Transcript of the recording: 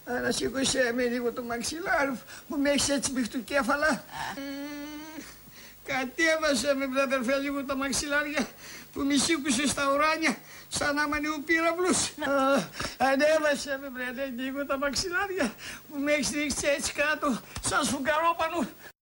Ανασήκωσέ με λίγο το μαξιλάρι που με έχεις έτσι μπιχτουκέφαλα. Κατέβασε με, βρε λίγο τα μαξιλάρια που με σήκωσε στα ουράνια σαν να μανιού πύραυλους. Ανέβασε με, βρε λίγο τα μαξιλάρια που με έχεις ρίξει έτσι κάτω σαν σφουγγαρόπανο.